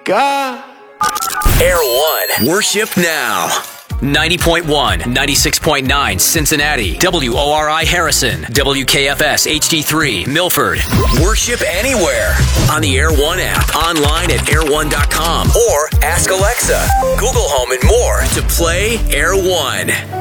God. Air One. Worship now. 90.1, 96.9 Cincinnati, WORI Harrison, WKFS HD3 Milford. Worship anywhere on the Air One app, online at air1.com, or ask Alexa, Google Home, and more to play Air One.